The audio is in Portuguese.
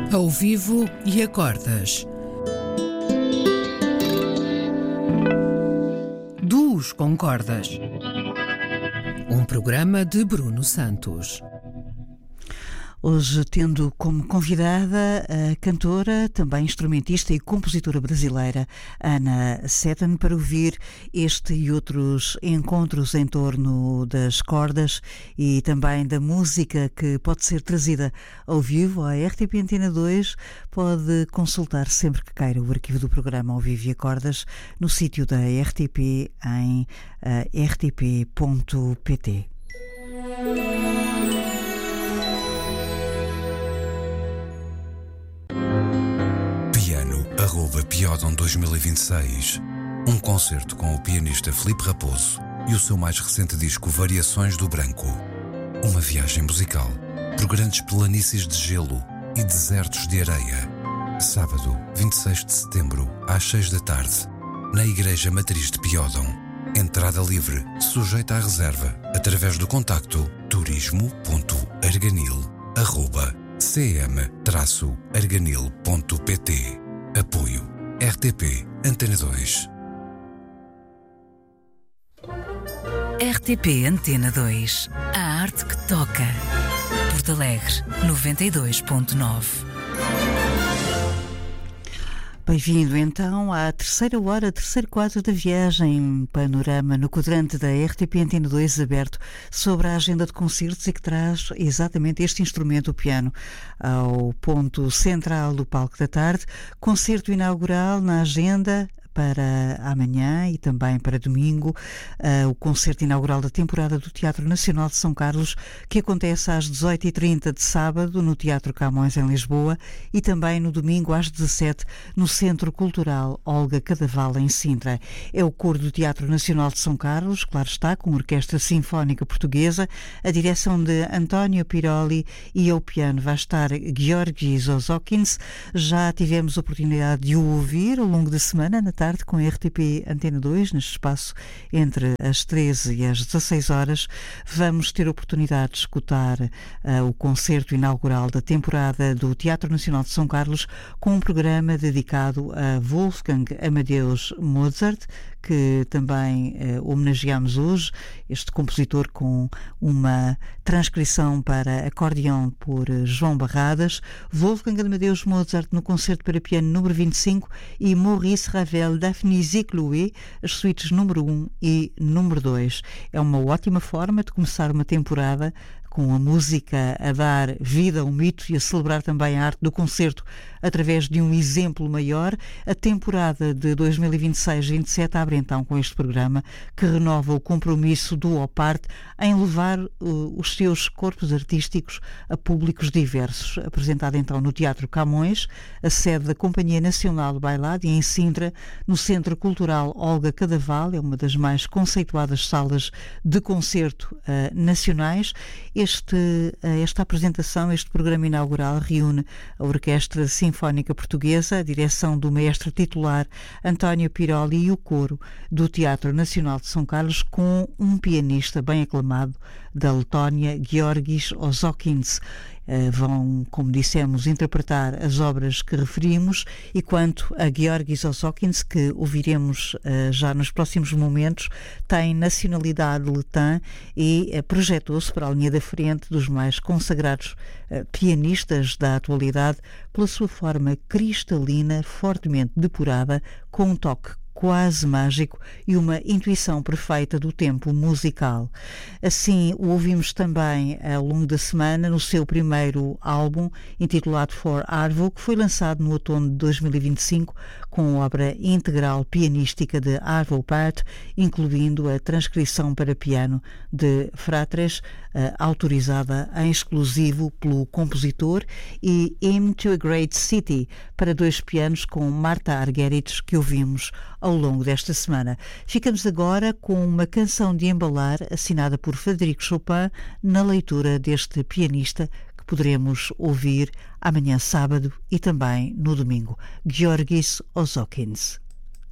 Ao vivo e a cordas. Duos com cordas. Um programa de Bruno Santos. Hoje tendo como convidada a cantora, também instrumentista e compositora brasileira Ana Seton, para ouvir este e outros encontros em torno das cordas e também da música que pode ser trazida ao vivo. A RTP Antena 2 pode consultar sempre que queira o arquivo do programa Ao Vivo e a Cordas no sítio da RTP em rtp.pt. Piodon 2026, um concerto com o pianista Filipe Raposo e o seu mais recente disco Variações do Branco. Uma viagem musical por grandes planícies de gelo e desertos de areia. Sábado, 26 de setembro, às 6 da tarde, na Igreja Matriz de Piodon. Entrada livre, sujeita à reserva, através do contacto turismo.arganil@cm-arganil.pt. Apoio RTP Antena 2. RTP Antena 2. A arte que toca. Porto Alegre 92.9. Bem-vindo então à terceira hora, terceiro quadro da viagem, panorama no quadrante da RTP Antena 2 aberto sobre a agenda de concertos e que traz exatamente este instrumento, o piano, ao ponto central do palco da tarde. Concerto inaugural na agenda para amanhã e também para domingo, o concerto inaugural da temporada do Teatro Nacional de São Carlos, que acontece às 18h30 de sábado no Teatro Camões em Lisboa e também no domingo às 17h no Centro Cultural Olga Cadaval em Sintra. É o coro do Teatro Nacional de São Carlos, claro está, com a Orquestra Sinfónica Portuguesa, a direção de António Piroli e ao piano vai estar Georgis Ozokins. Já tivemos a oportunidade de o ouvir ao longo da semana, na tarde, com a RTP Antena 2, neste espaço entre as 13 e as 16 horas. Vamos ter a oportunidade de escutar o concerto inaugural da temporada do Teatro Nacional de São Carlos, com um programa dedicado a Wolfgang Amadeus Mozart, que também homenageamos hoje, este compositor com uma transcrição para acordeão por João Barradas. Wolfgang Amadeus Mozart no concerto para piano número 25 e Maurice Ravel, Daphne Ziclouet, as suítes número 1 e número 2. É uma ótima forma de começar uma temporada com a música a dar vida a um mito e a celebrar também a arte do concerto através de um exemplo maior. A temporada de 2026-27 abre então com este programa que renova o compromisso do OPART em levar os seus corpos artísticos a públicos diversos. Apresentado então no Teatro Camões, a sede da Companhia Nacional de Bailado, e em Sintra, no Centro Cultural Olga Cadaval, é uma das mais conceituadas salas de concerto nacionais. Esta apresentação, este programa inaugural, reúne a Orquestra Sinfónica Portuguesa, a direção do maestro titular António Piroli e o coro do Teatro Nacional de São Carlos, com um pianista bem aclamado da Letónia, Georgis Ozokins. Vão, como dissemos, interpretar as obras que referimos, e quanto a Georgis Ozokins, que ouviremos já nos próximos momentos, tem nacionalidade letã e projetou-se para a linha da frente dos mais consagrados pianistas da atualidade pela sua forma cristalina, fortemente depurada, com um toque quase mágico e uma intuição perfeita do tempo musical. Assim, o ouvimos também ao longo da semana no seu primeiro álbum, intitulado For Arvo, que foi lançado no outono de 2025, com a obra integral pianística de Arvo Pärt, incluindo a transcrição para piano de Fratres, autorizada em exclusivo pelo compositor, e Hymn to a Great City, para dois pianos, com Marta Argerich, que ouvimos ao longo desta semana. Ficamos agora com uma canção de embalar assinada por Frederico Chopin, na leitura deste pianista, que poderemos ouvir amanhã sábado e também no domingo, Georgis Ozokins.